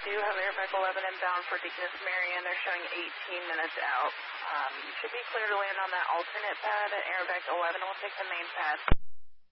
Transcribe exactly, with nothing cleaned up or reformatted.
do have Airbag eleven inbound for Deaconess Marion. They're showing eighteen minutes out. Um, you should be clear to land on that alternate pad at Airbag eleven. We'll take the main pad.